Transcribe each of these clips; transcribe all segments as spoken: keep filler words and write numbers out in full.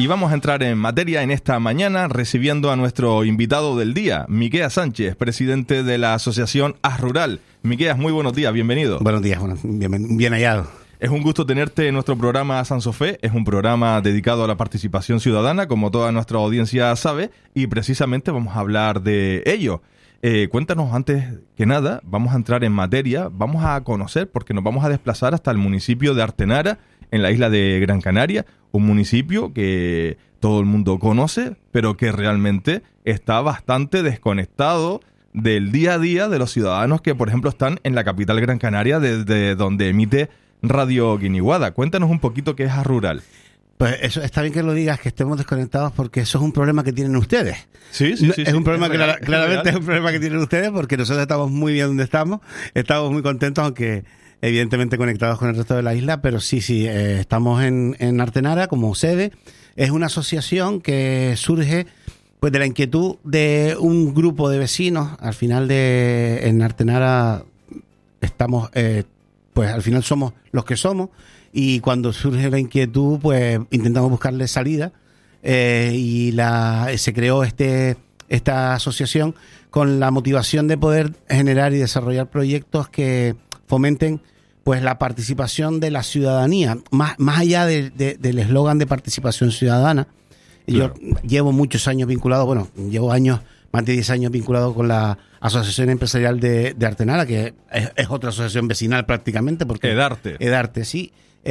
Y vamos a entrar en materia en esta mañana recibiendo a nuestro invitado del día, Miqueas Sánchez, presidente de la asociación Haz Rural. Miqueas, muy buenos días, bienvenido. Buenos días, bueno, bien, bien hallado. Es un gusto tenerte en nuestro programa Sansofé. Es un programa dedicado a la participación ciudadana, como toda nuestra audiencia sabe, y precisamente vamos a hablar de ello. Eh, cuéntanos antes que nada, vamos a entrar en materia, vamos a conocer, porque nos vamos a desplazar hasta el municipio de Artenara, en la isla de Gran Canaria, un municipio que todo el mundo conoce, pero que realmente está bastante desconectado del día a día de los ciudadanos que, por ejemplo, están en la capital Gran Canaria, desde donde emite Radio Guiniguada. Cuéntanos un poquito qué es Haz Rural. Pues eso está bien que lo digas, que estemos desconectados, porque eso es un problema que tienen ustedes. Sí, sí, sí. Es un sí, problema es que real, claramente es, es un problema que tienen ustedes, porque nosotros estamos muy bien donde estamos, estamos muy contentos, aunque evidentemente conectados con el resto de la isla, pero sí, sí, eh, estamos en, en Artenara como sede. Es una asociación que surge pues de la inquietud de un grupo de vecinos. Al final de en Artenara estamos, eh, pues al final somos los que somos, y cuando surge la inquietud, pues intentamos buscarle salida, eh, y la se creó este esta asociación con la motivación de poder generar y desarrollar proyectos que fomenten pues la participación de la ciudadanía, más, más allá de, de, del eslogan de participación ciudadana. Claro. Yo llevo muchos años vinculado, bueno, llevo años, más de diez años vinculado con la Asociación Empresarial de, de Artenara, que es, es otra asociación vecinal prácticamente. Porque Edarte. Edarte, sí.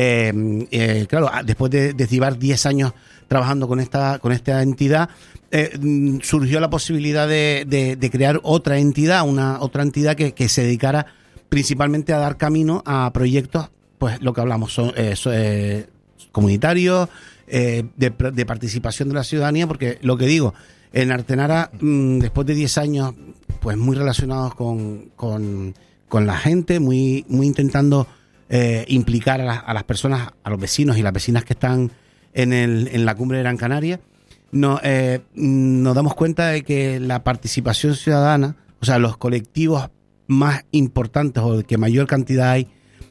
Eh, eh, claro, después de, de llevar diez años trabajando con esta, con esta entidad, eh, surgió la posibilidad de, de, de crear otra entidad, una otra entidad que, que se dedicara principalmente a dar camino a proyectos, pues lo que hablamos son eh, so, eh, comunitarios, eh, de, de participación de la ciudadanía, porque lo que digo, en Artenara, mmm, después de diez años, pues muy relacionados con, con, con la gente, muy, muy intentando eh, implicar a, la, a las personas, a los vecinos y las vecinas que están en, el, en la cumbre de Gran Canaria, no, eh, nos damos cuenta de que la participación ciudadana, o sea, los colectivos más importantes o de que mayor cantidad hay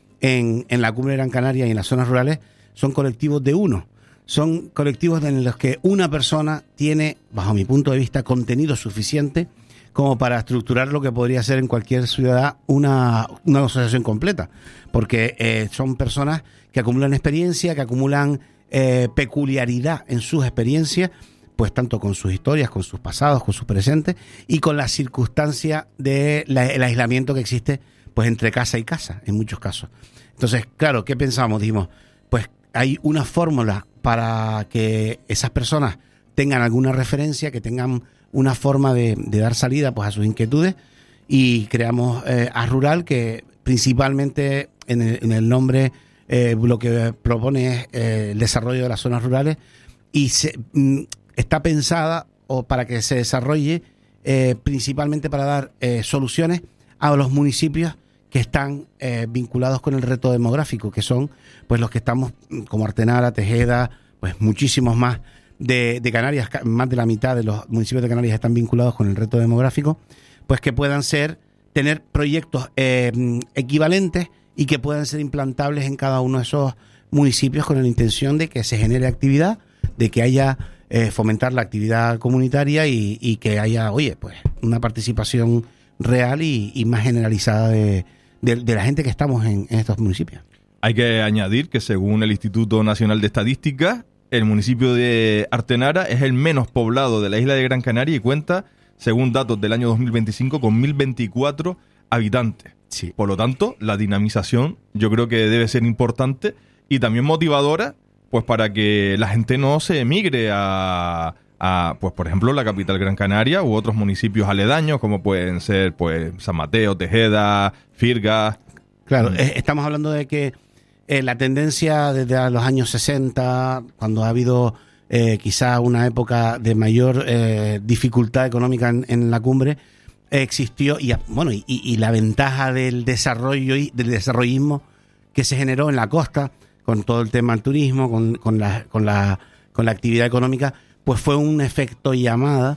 en, en la cumbre de Gran Canaria y en las zonas rurales, son colectivos de uno. Son colectivos en los que una persona tiene, bajo mi punto de vista, contenido suficiente como para estructurar lo que podría ser en cualquier ciudad una, una asociación completa. Porque eh, son personas que acumulan experiencia, que acumulan eh, peculiaridad en sus experiencias, pues tanto con sus historias, con sus pasados, con sus presentes y con la circunstancia del de aislamiento que existe pues entre casa y casa, en muchos casos. Entonces, claro, ¿qué pensamos? Dijimos, pues hay una fórmula para que esas personas tengan alguna referencia, que tengan una forma de, de dar salida pues a sus inquietudes, y creamos eh, Haz Rural, que principalmente en el, en el nombre eh, lo que propone es eh, el desarrollo de las zonas rurales, y se... Mm, está pensada o para que se desarrolle eh, principalmente para dar eh, soluciones a los municipios que están eh, vinculados con el reto demográfico, que son pues los que estamos como Artenara, Tejeda, pues muchísimos más de, de Canarias, más de la mitad de los municipios de Canarias están vinculados con el reto demográfico, pues que puedan ser, tener proyectos eh, equivalentes y que puedan ser implantables en cada uno de esos municipios con la intención de que se genere actividad, de que haya Eh, fomentar la actividad comunitaria y, y que haya, oye, pues una participación real y, y más generalizada de, de, de la gente que estamos en, en estos municipios. Hay que añadir que según el Instituto Nacional de Estadística, el municipio de Artenara es el menos poblado de la isla de Gran Canaria y cuenta, según datos del año dos mil veinticinco, con mil veinticuatro habitantes. Sí. Por lo tanto, la dinamización yo creo que debe ser importante y también motivadora, pues para que la gente no se emigre a, a, pues por ejemplo, la capital Gran Canaria u otros municipios aledaños, como pueden ser pues San Mateo, Tejeda, Firgas. Claro, mm. eh, estamos hablando de que eh, la tendencia desde los años sesenta, cuando ha habido eh, quizá una época de mayor eh, dificultad económica en, en la cumbre, eh, existió, y bueno, y, y la ventaja del desarrollo y del desarrollismo que se generó en la costa, con todo el tema del turismo, con, con, la, con, la, con la actividad económica, pues fue un efecto llamada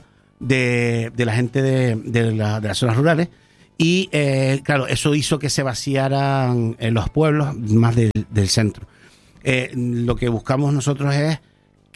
de, de la gente de, de, la, de las zonas rurales. Y eh, claro, eso hizo que se vaciaran eh, los pueblos más del, del centro. Eh, lo que buscamos nosotros es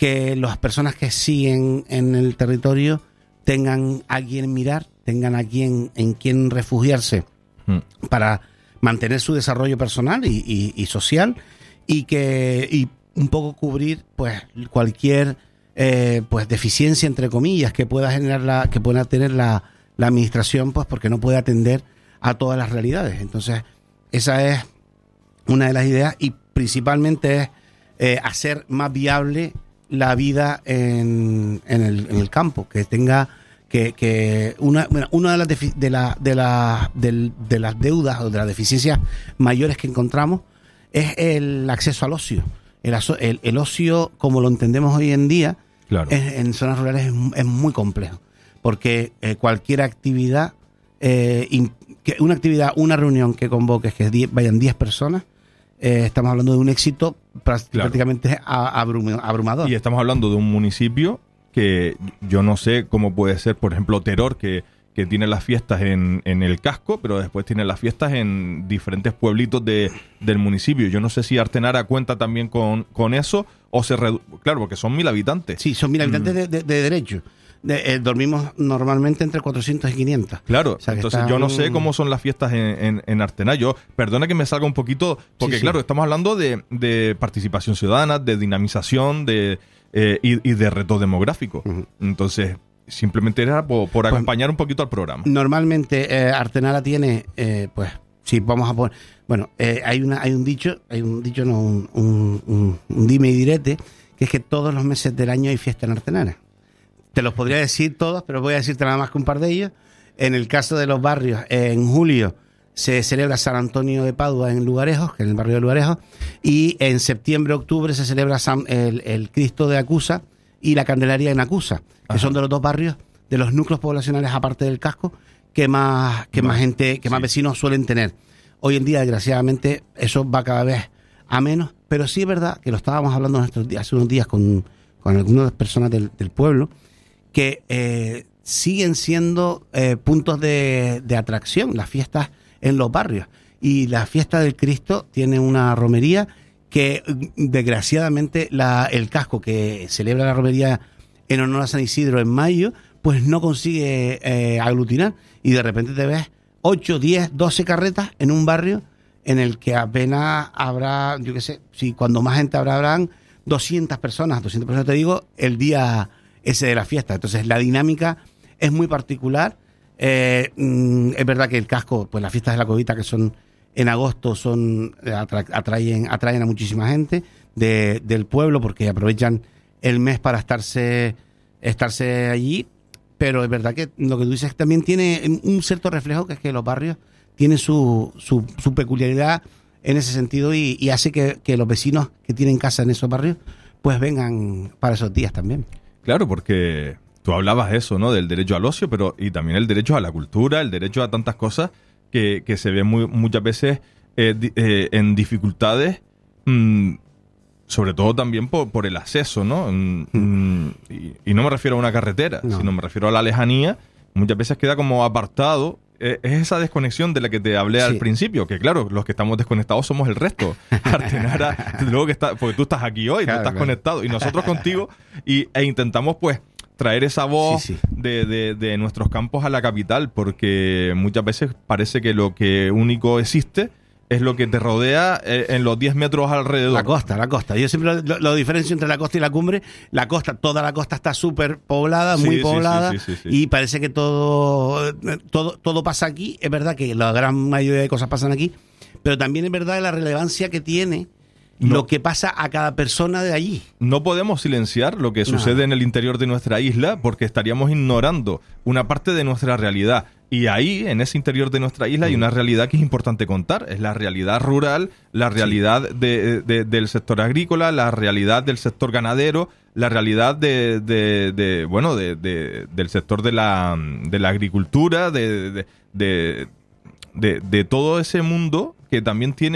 que las personas que siguen en el territorio tengan a quien mirar, tengan a quien en quien refugiarse mm. para mantener su desarrollo personal y, y, y social, y que y un poco cubrir pues cualquier eh, pues deficiencia, entre comillas, que pueda generar la, que pueda tener la, la administración, pues porque no puede atender a todas las realidades. Entonces, esa es una de las ideas, y principalmente es eh, hacer más viable la vida en, en, el, en el campo, que tenga que, que una, bueno, una de las defi- de, la, de, la, de, de las deudas o de las deficiencias mayores que encontramos es el acceso al ocio. El, el, el ocio, como lo entendemos hoy en día, claro. es, en zonas rurales es, es muy complejo, porque eh, cualquier actividad, eh, in, que una actividad, una reunión que convoques, que die, vayan diez personas, eh, estamos hablando de un éxito pr- claro. prácticamente abrum, abrumador. Y estamos hablando de un municipio que yo no sé cómo puede ser, por ejemplo, Teror, que que tiene las fiestas en, en el casco, pero después tiene las fiestas en diferentes pueblitos de, del municipio. Yo no sé si Artenara cuenta también con, con eso, o se redu- claro, porque son mil habitantes. Sí, son mil habitantes mm. de, de, de derecho. De, eh, dormimos normalmente entre cuatrocientos y quinientos. Claro, o sea, entonces están... yo no sé cómo son las fiestas en, en, en Artenara. Yo, perdona que me salga un poquito, porque sí, claro, sí. estamos hablando de, de participación ciudadana, de dinamización de eh, y, y de reto demográfico. Uh-huh. Entonces... simplemente era por, por acompañar pues, un poquito al programa. Normalmente eh, Artenara tiene, eh, pues, sí, vamos a poner, bueno, eh, hay una, hay un dicho, hay un dicho, no, un, un, un, un dime y direte, que es que todos los meses del año hay fiesta en Artenara. Te los podría decir todos, pero voy a decirte nada más que un par de ellos. En el caso de los barrios, eh, en julio se celebra San Antonio de Padua en Lugarejos, que es el barrio de Lugarejos, y en septiembre, octubre se celebra San, el, el Cristo de Acusa y la Candelaria en Acusa, que Ajá. son de los dos barrios, de los núcleos poblacionales aparte del casco, que más que más gente, que sí. más vecinos suelen tener. Hoy en día, desgraciadamente, eso va cada vez a menos, pero sí es verdad que lo estábamos hablando nuestros días, hace unos días con, con algunas personas del, del pueblo, que eh, siguen siendo eh, puntos de, de atracción, las fiestas en los barrios. Y la fiesta del Cristo tiene una romería que desgraciadamente la, el casco que celebra la romería en honor a San Isidro en mayo, pues no consigue eh, aglutinar, y de repente te ves ocho, diez, doce carretas en un barrio en el que apenas habrá, yo qué sé, si cuando más gente habrá, habrán doscientas personas, doscientas personas te digo, el día ese de la fiesta. Entonces la dinámica es muy particular. Eh, mm, es verdad que el casco, pues las fiestas de la Covita, que son en agosto, son atra- atraen atraen a muchísima gente de, del pueblo, porque aprovechan el mes para estarse estarse allí. Pero es verdad que lo que tú dices también tiene un cierto reflejo, que es que los barrios tienen su, su, su peculiaridad en ese sentido, y, y hace que, que los vecinos que tienen casa en esos barrios pues vengan para esos días también. Claro, porque tú hablabas eso, ¿no? Del derecho al ocio, pero y también el derecho a la cultura, el derecho a tantas cosas que, que se ven muy, muchas veces eh, di, eh, en dificultades, mmm, sobre todo también por, por el acceso, ¿no? Mm, mm, y, y no me refiero a una carretera, no. sino me refiero a la lejanía. Muchas veces queda como apartado. Eh, es esa desconexión de la que te hablé sí. al principio, que claro, los que estamos desconectados somos el resto. Artenara, luego que está, porque tú estás aquí hoy, claro, tú estás claro. conectado, y nosotros contigo, y, e intentamos pues traer esa voz sí, sí. De, de, de nuestros campos a la capital, porque muchas veces parece que lo que único existe es lo que te rodea eh, en los diez metros alrededor. La costa, la costa. Yo siempre lo, lo diferencio entre la costa y la cumbre. La costa, toda la costa está súper poblada, sí, muy sí, poblada, sí, sí, sí, sí. y parece que todo, todo, todo pasa aquí. Es verdad que la gran mayoría de cosas pasan aquí, pero también es verdad la relevancia que tiene no. lo que pasa a cada persona de allí. No podemos silenciar lo que sucede no. en el interior de nuestra isla, porque estaríamos ignorando una parte de nuestra realidad. Y ahí, en ese interior de nuestra isla, hay una realidad que es importante contar. Es la realidad rural, la realidad sí. de, de, del sector agrícola, la realidad del sector ganadero, la realidad de, de, de bueno, de, de, del sector de la, de la agricultura, de, de, de, de, de todo ese mundo que también tiene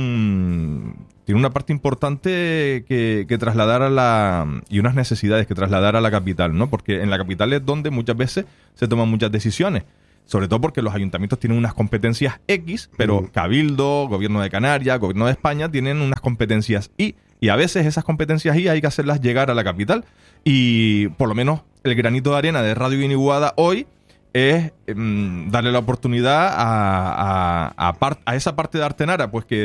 un tiene una parte importante que, que trasladar a la y unas necesidades que trasladar a la capital, ¿no? Porque en la capital es donde muchas veces se toman muchas decisiones. Sobre todo porque los ayuntamientos tienen unas competencias X, pero Cabildo, Gobierno de Canarias, Gobierno de España tienen unas competencias Y, Y a veces esas competencias I A hay que hacerlas llegar a la capital. Y por lo menos el granito de arena de Radio Guiniguada hoy es mmm, darle la oportunidad a, a, a, part, a esa parte de Artenara, pues que